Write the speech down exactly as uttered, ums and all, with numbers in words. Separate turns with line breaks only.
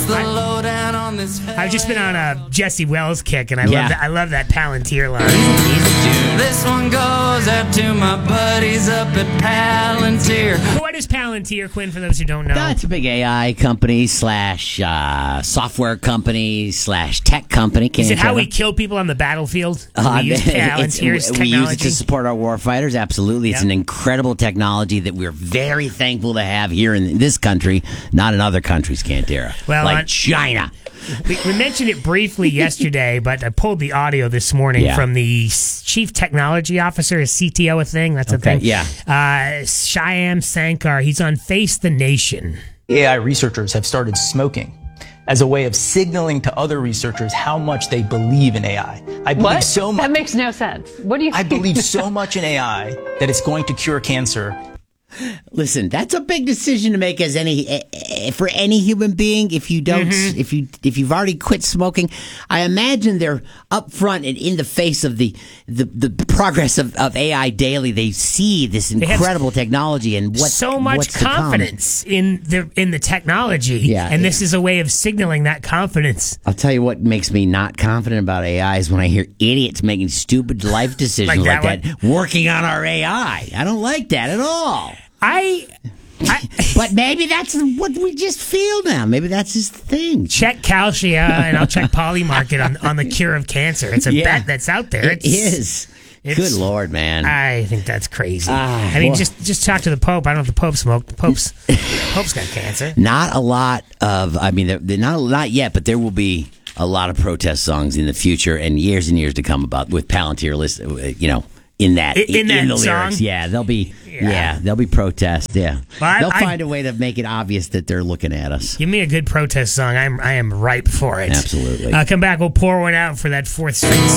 the lowdown on this?
I've just been on a Jesse Wells kick, and I
Yeah.
love that. I love that Palantir line.
This one goes out to my buddies up at Palantir.
What is Palantir, Quinn, for those who don't know?
That's a big A I company slash uh, software company slash tech company. Can't
Is it
you
how
tell
we
them?
kill people on the battlefield?
Uh,
we use
it's-
Palantir's
we use it
technology?
to support our warfighters. Absolutely. It's
Yep.
an incredible technology that we're very thankful to have here in this country, not in other countries, Cantera.
Well,
like
on-
China.
We, we mentioned it briefly yesterday, but I pulled the audio this morning
Yeah.
from the s- chief technology officer, is C T O a thing? That's a
Okay,
thing.
yeah.
Uh, Shyam Sankar, he's on Face the Nation.
A I researchers have started smoking as a way of signaling to other researchers how much they believe in A I. I believe
What?
so much.
That makes no sense. What do you
I believe so much in A I that it's going to cure cancer.
Listen, that's a big decision to make as any eh, eh, for any human being. If you don't,
Mm-hmm.
if you if you've already quit smoking, I imagine they're up front and in the face of the the, the progress of, of A I daily. They see this
have
incredible technology and what
so much
what's to come.
confidence in the in the technology,
Yeah,
and
yeah.
this is a way of signaling that confidence.
I'll tell you what makes me not confident about A I is when I hear idiots making stupid life decisions
Like
like
that
that, working on our A I. I don't like that at all.
I, I
But maybe that's what we just feel now. Maybe that's his thing.
check Calcia, and I'll check Polymarket on on the cure of cancer. It's a
Yeah.
bet that's out there.
It
It's,
is.
it's-
Good Lord, man.
I think that's crazy.
Ah,
I mean,
boy.
just just talk to the Pope. I don't know if the Pope smoked. The Pope's Pope's got cancer.
Not a lot of, I mean, they're, they're not, not yet, but there will be a lot of protest songs in the future and years and years to come about with Palantir, list, uh, you know, in that,
In- in that
the
song?
lyrics. Yeah, there'll be,
Yeah.
yeah, there'll be protests. Yeah.
Well, I-
they'll
I-
find a way to make it obvious that they're looking at us.
Give me a good protest song. I'm I am ripe for it.
Absolutely.
Uh, come back. We'll pour one out for that fourth string.